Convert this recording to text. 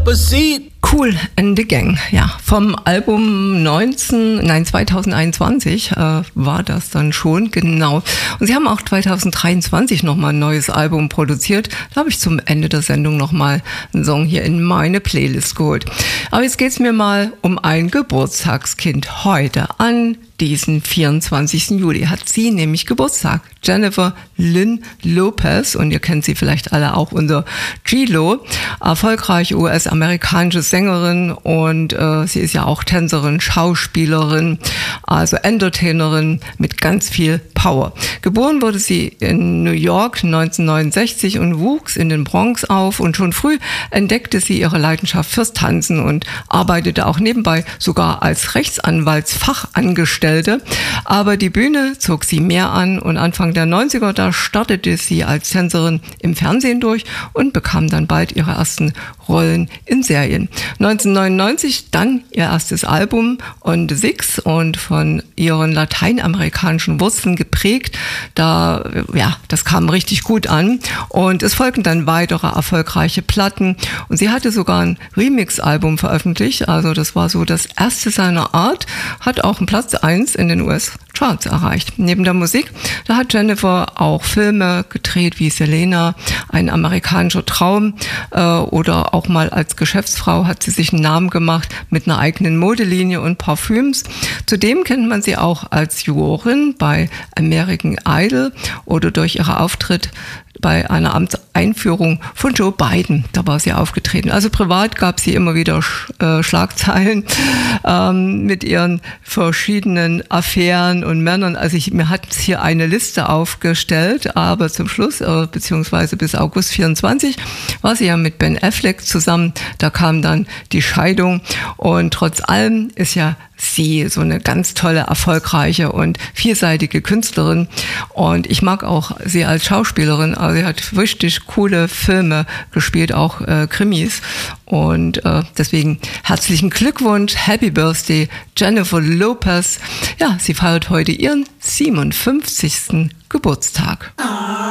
up a seat. Kool and the Gang, ja, vom Album 2021 war das dann schon, genau. Und sie haben auch 2023 nochmal ein neues Album produziert. Da habe ich zum Ende der Sendung nochmal einen Song hier in meine Playlist geholt. Aber jetzt geht es mir mal um ein Geburtstagskind. Heute an diesen 24. Juli hat sie nämlich Geburtstag. Jennifer Lynn Lopez, und ihr kennt sie vielleicht alle auch unter G-Lo, erfolgreiche US-amerikanische Sängerin, und sie ist ja auch Tänzerin, Schauspielerin, also Entertainerin mit ganz viel Power. Geboren wurde sie in New York 1969 und wuchs in den Bronx auf, und schon früh entdeckte sie ihre Leidenschaft fürs Tanzen und arbeitete auch nebenbei sogar als Rechtsanwaltsfachangestellte. Aber die Bühne zog sie mehr an, und Anfang der 90er, da startete sie als Tänzerin im Fernsehen durch und bekam dann bald ihre ersten Rollen in Serien. 1999 dann ihr erstes Album On the Six, und von ihren lateinamerikanischen Wurzeln geprägt, das kam richtig gut an, und es folgten dann weitere erfolgreiche Platten, und sie hatte sogar ein Remix-Album veröffentlicht, also das war so das erste seiner Art, hat auch einen Platz 1 in den US-Charts erreicht. Neben der Musik, da hat Jennifer auch Filme gedreht wie Selena, ein amerikanischer Traum, oder auch mal als Geschäftsfrau hat sie sich einen Namen gemacht mit einer eigenen Modelinie und Parfüms. Zudem kennt man sie auch als Jurorin bei American Idol oder durch ihren Auftritt bei einer Amtseinführung von Joe Biden. Da war sie aufgetreten. Also privat gab sie immer wieder Schlagzeilen mit ihren verschiedenen Affären und Männern. Also mir hat hier eine Liste aufgestellt, aber zum Schluss, beziehungsweise bis August 24, war sie ja mit Ben Affleck zusammen. Da kam dann die Scheidung, und trotz allem ist ja sie so eine ganz tolle, erfolgreiche und vielseitige Künstlerin, und ich mag auch sie als Schauspielerin. Also sie hat richtig coole Filme gespielt, auch Krimis, und deswegen herzlichen Glückwunsch, Happy Birthday Jennifer Lopez. Ja, sie feiert heute ihren 57. Geburtstag.